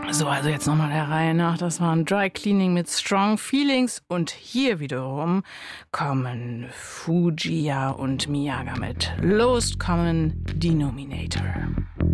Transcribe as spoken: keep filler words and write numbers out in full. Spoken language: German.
So, also jetzt nochmal der Reihe nach. Das waren Dry Cleaning mit Strong Feelings. Und hier wiederum kommen Fujiya und Miyaga mit Lowest Common Denominator.